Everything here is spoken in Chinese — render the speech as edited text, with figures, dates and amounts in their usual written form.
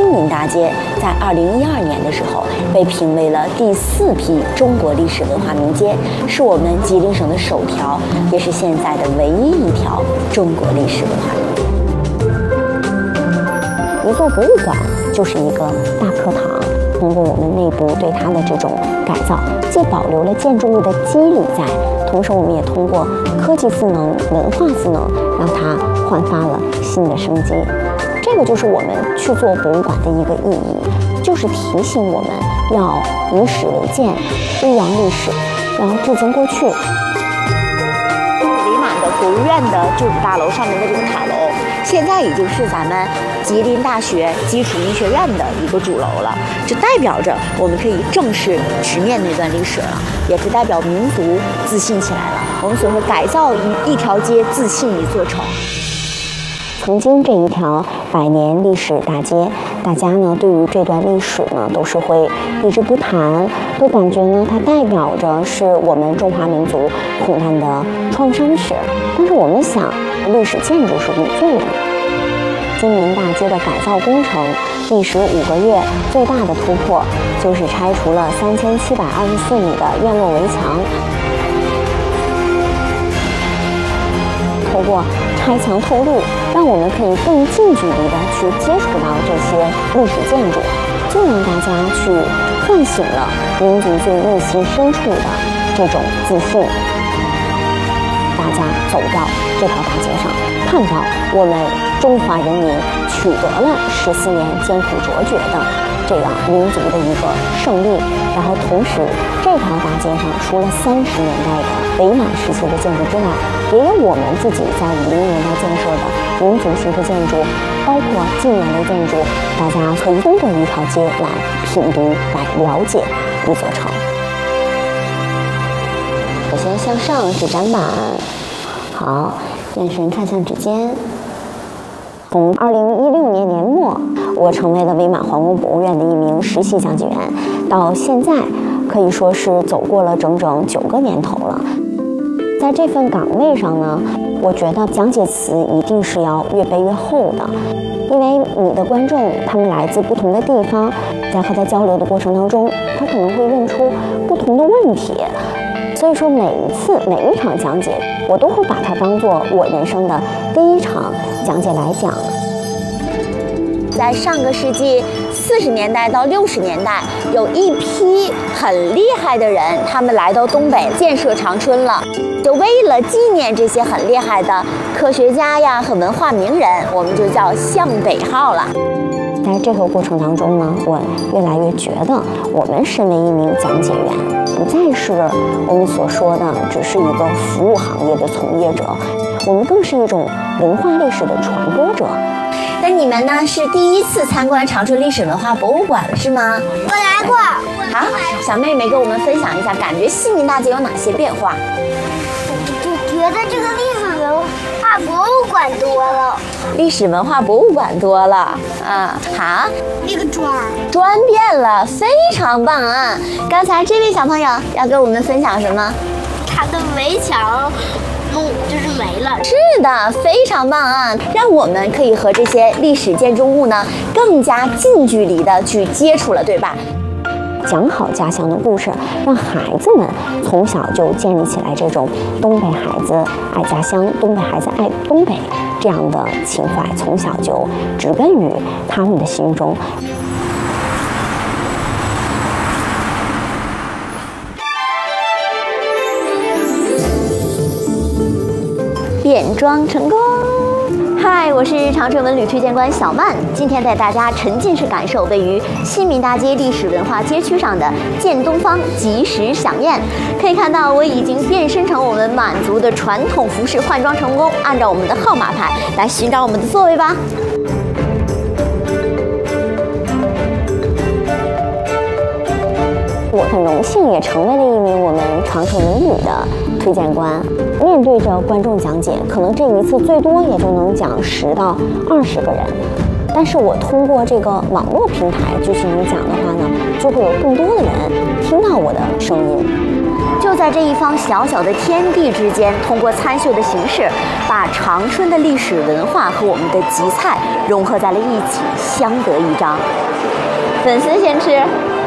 新民大街在2012年的时候被评为了第4批中国历史文化名街，是我们吉林省的首条，也是现在的唯一一条中国历史文化名街。一座博物馆就是一个大课堂，通过我们内部对它的这种改造，既保留了建筑物的肌理在，同时我们也通过科技赋能、文化赋能，让它焕发了新的生机。这个就是我们去做博物馆的一个意义，就是提醒我们要以史为鉴，弘扬历史，要致敬过去。伪满的国务院的旧址大楼上面的这个塔楼，现在已经是咱们吉林大学基础医学院的一个主楼了，就代表着我们可以正式直面那段历史了，也是代表民族自信起来了。我们所说改造一条街，自信一座城。曾经这一条100年历史大街，大家呢对于这段历史呢都是会一直不谈，都感觉呢它代表着是我们中华民族苦难的创伤史。但是我们想，历史建筑是无罪的。新民大街的改造工程历时5个月，最大的突破就是拆除了3724米的院落围墙。透过拆墙透路，让我们可以更近距离的去接触到这些历史建筑，就让大家去唤醒了民族最内心深处的这种自信。大家走到这条大街上，看到我们中华人民取得了14年艰苦卓绝的这样民族的一个胜利。然后同时，这条大街上除了30年代的伪满时期的建筑之外，也有我们自己在50年代建设的民族形式建筑，包括纪念类建筑。大家可以通过一条街来品读、来了解一座城。首先向上是展板，好，眼神看向指尖。从2016年年末，我成为了伪满皇宫博物院的一名实习讲解员，到现在可以说是走过了整整9个年头了。在这份岗位上呢，我觉得讲解词一定是要越背越厚的，因为你的观众他们来自不同的地方，在和他交流的过程当中，他可能会问出不同的问题。所以说每一场讲解，我都会把它当做我人生的第1场讲解来讲。在上个世纪40年代到60年代，有一批很厉害的人，他们来到东北建设长春了，就为了纪念这些很厉害的科学家呀和文化名人，我们就叫向北号了。在这个过程当中呢，我越来越觉得我们身为一名讲解员，不再是我们所说的只是一个服务行业的从业者，我们更是一种文化历史的传播者。那你们呢是第1次参观长春历史文化博物馆了是吗？ 我来过。 好，小妹妹跟我们分享一下，感觉新民大街有哪些变化？ 我觉得这个历史文化博物馆多了。 历史文化博物馆多了啊！好， 那个砖变了，非常棒啊！刚才这位小朋友要跟我们分享什么？ 它的围墙就是没了。 是的，非常棒啊！让我们可以和这些历史建筑物呢更加近距离的去接触了，对吧？讲好家乡的故事，让孩子们从小就建立起来这种东北孩子爱家乡、东北孩子爱东北这样的情怀，从小就植根于他们的心中。变装成功！嗨，我是长春文旅推荐官小曼，今天带大家沉浸式感受位于新民大街历史文化街区上的建东方即时飨宴。可以看到，我已经变身成我们满族的传统服饰，换装成功，按照我们的号码牌来寻找我们的座位吧。我很荣幸也成为了一名我们长春文旅的推荐官。面对着观众讲解，可能这一次最多也就能讲10到20个人，但是我通过这个网络平台进行讲的话呢，就会有更多的人听到我的声音。就就在这一方小小的天地之间，通过餐秀的形式，把长春的历史文化和我们的集菜融合在了一起，相得益彰。粉丝先吃。